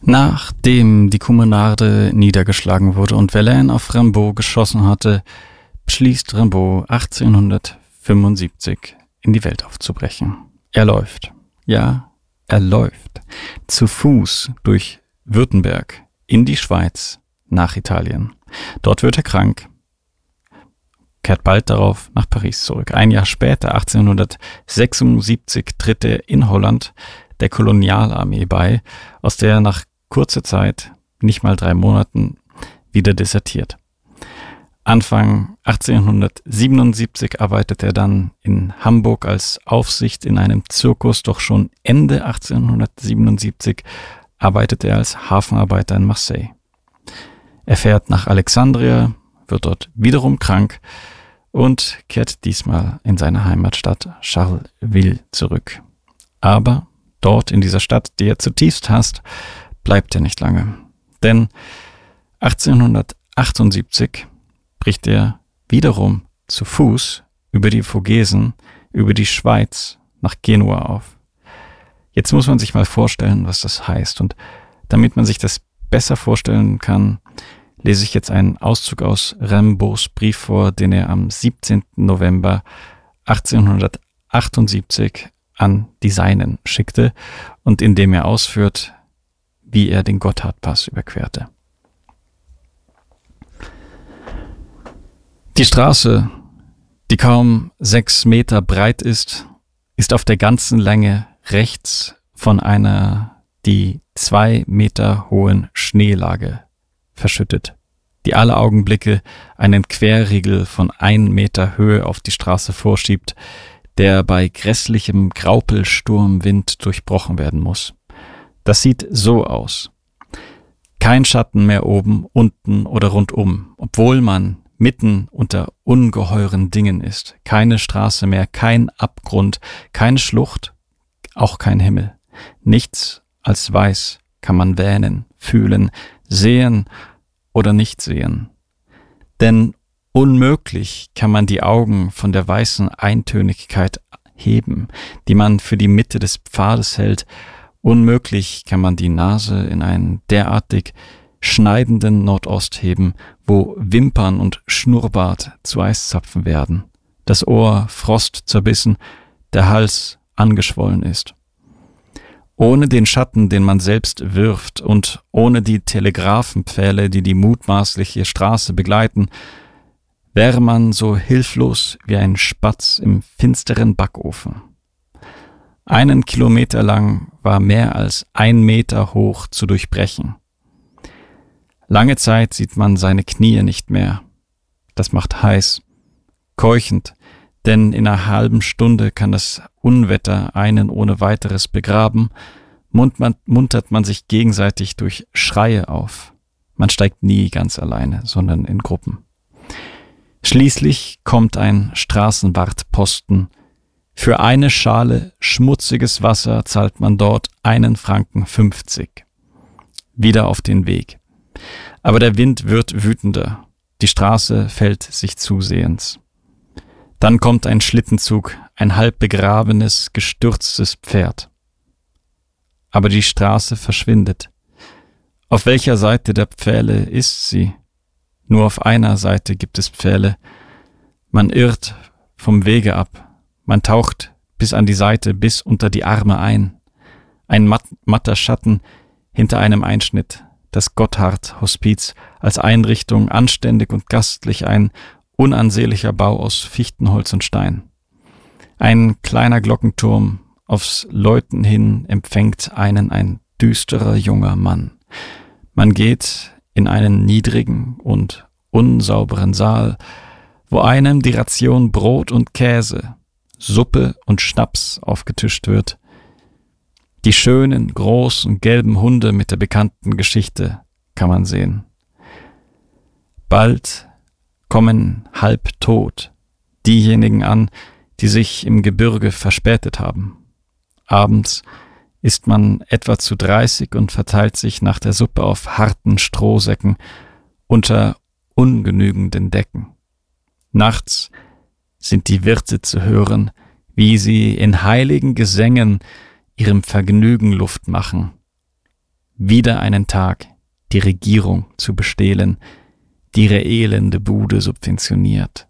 Nachdem die Kommunarde niedergeschlagen wurde und Verlaine auf Rimbaud geschossen hatte, beschließt Rimbaud 1875 in die Welt aufzubrechen. Er läuft, ja, er läuft, zu Fuß durch Württemberg in die Schweiz nach Italien. Dort wird er krank, kehrt bald darauf nach Paris zurück. Ein Jahr später, 1876, tritt er in Holland der Kolonialarmee bei, aus der er nach kurzer Zeit, nicht mal 3 Monaten, wieder desertiert. Anfang 1877 arbeitet er dann in Hamburg als Aufsicht in einem Zirkus, doch schon Ende 1877 arbeitet er als Hafenarbeiter in Marseille. Er fährt nach Alexandria, wird dort wiederum krank und kehrt diesmal in seine Heimatstadt Charleville zurück. Aber dort in dieser Stadt, die er zutiefst hasst, bleibt er nicht lange. Denn 1878 bricht er wiederum zu Fuß über die Vogesen, über die Schweiz nach Genua auf. Jetzt muss man sich mal vorstellen, was das heißt. Und damit man sich das besser vorstellen kann, lese ich jetzt einen Auszug aus Rimbaud's Brief vor, den er am 17. November 1878 an die Seinen schickte und in dem er ausführt, wie er den Gotthardpass überquerte. Die Straße, die kaum 6 Meter breit ist auf der ganzen Länge rechts von einer die 2 Meter hohen Schneelage verschüttet, die alle Augenblicke einen Querriegel von 1 Meter Höhe auf die Straße vorschiebt, der bei grässlichem Graupelsturmwind durchbrochen werden muss. Das sieht so aus. Kein Schatten mehr oben, unten oder rundum, obwohl man mitten unter ungeheuren Dingen ist. Keine Straße mehr, kein Abgrund, keine Schlucht, auch kein Himmel. Nichts als weiß kann man wähnen, fühlen, sehen oder nicht sehen. Denn unmöglich kann man die Augen von der weißen Eintönigkeit heben, die man für die Mitte des Pfades hält. Unmöglich kann man die Nase in einen derartig schneidenden Nordost heben, wo Wimpern und Schnurrbart zu Eiszapfen werden, das Ohr frostzerbissen, der Hals angeschwollen ist. Ohne den Schatten, den man selbst wirft, und ohne die Telegraphenpfähle, die die mutmaßliche Straße begleiten, wäre man so hilflos wie ein Spatz im finsteren Backofen. 1 Kilometer lang war mehr als 1 Meter hoch zu durchbrechen. Lange Zeit sieht man seine Knie nicht mehr. Das macht heiß, keuchend, denn in einer halben Stunde kann das Unwetter einen ohne weiteres begraben, muntert man sich gegenseitig durch Schreie auf. Man steigt nie ganz alleine, sondern in Gruppen. Schließlich kommt ein Straßenwartposten. Für eine Schale schmutziges Wasser zahlt man dort 1,50 Franken. Wieder auf den Weg. Aber der Wind wird wütender. Die Straße fällt sich zusehends. Dann kommt ein Schlittenzug, ein halb begrabenes, gestürztes Pferd. Aber die Straße verschwindet. Auf welcher Seite der Pfähle ist sie? Nur auf einer Seite gibt es Pfähle. Man irrt vom Wege ab. Man taucht bis an die Seite, bis unter die Arme ein. Ein matter Schatten hinter einem Einschnitt. Das Gotthard-Hospiz als Einrichtung, anständig und gastlich, ein unansehnlicher Bau aus Fichtenholz und Stein. Ein kleiner Glockenturm, aufs Läuten hin empfängt einen ein düsterer junger Mann. Man geht in einen niedrigen und unsauberen Saal, wo einem die Ration Brot und Käse, Suppe und Schnaps aufgetischt wird. Die schönen, großen, gelben Hunde mit der bekannten Geschichte kann man sehen. Bald kommen halbtot diejenigen an, die sich im Gebirge verspätet haben. Abends ist man etwa zu 30 und verteilt sich nach der Suppe auf harten Strohsäcken unter ungenügenden Decken. Nachts sind die Wirte zu hören, wie sie in heiligen Gesängen ihrem Vergnügen Luft machen. wieder einen Tag die Regierung zu bestehlen, die ihre elende Bude subventioniert.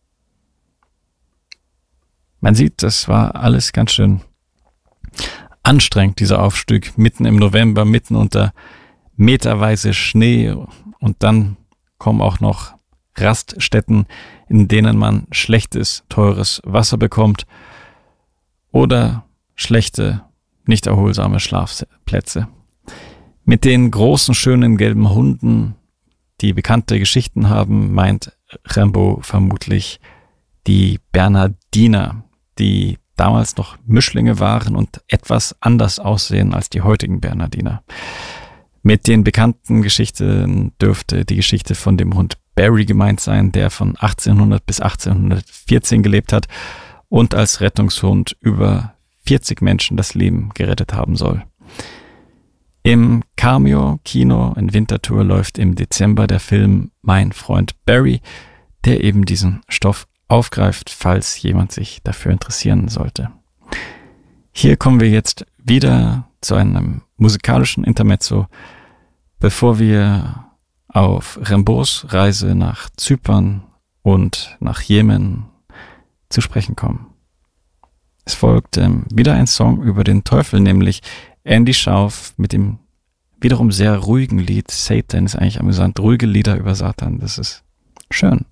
Man sieht, das war alles ganz schön anstrengend, dieser Aufstieg, mitten im November, mitten unter meterweise Schnee, und dann kommen auch noch Raststätten, in denen man schlechtes, teures Wasser bekommt oder schlechte, nicht erholsame Schlafplätze. Mit den großen, schönen gelben Hunden, die bekannte Geschichten haben, meint Rimbaud vermutlich die Bernhardiner, die damals noch Mischlinge waren und etwas anders aussehen als die heutigen Bernhardiner. Mit den bekannten Geschichten dürfte die Geschichte von dem Hund Barry gemeint sein, der von 1800 bis 1814 gelebt hat und als Rettungshund über 40 Menschen das Leben gerettet haben soll. Im Cameo-Kino in Winterthur läuft im Dezember der Film Mein Freund Barry, der eben diesen Stoff aufgreift, falls jemand sich dafür interessieren sollte. Hier kommen wir jetzt wieder zu einem musikalischen Intermezzo, bevor wir auf Rimbauds Reise nach Zypern und nach Jemen zu sprechen kommen. Es folgt wieder ein Song über den Teufel, nämlich Andy Schauf mit dem wiederum sehr ruhigen Lied Satan. Ist eigentlich amüsant, ruhige Lieder über Satan, das ist schön.